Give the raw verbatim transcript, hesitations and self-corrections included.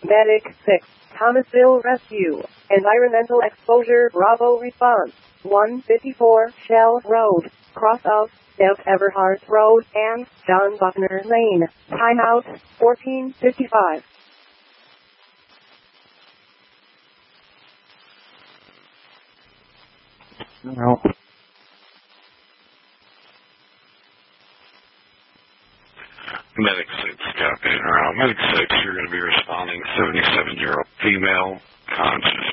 Medic six, Thomasville Rescue. Environmental exposure Bravo response. one fifty-four Shell Road, cross of F. Everhart Road and John Buckner Lane. Timeout, fourteen fifty-five. No. Medic six, copy. Medic six, you're going to be responding seventy-seven-year-old female, conscious,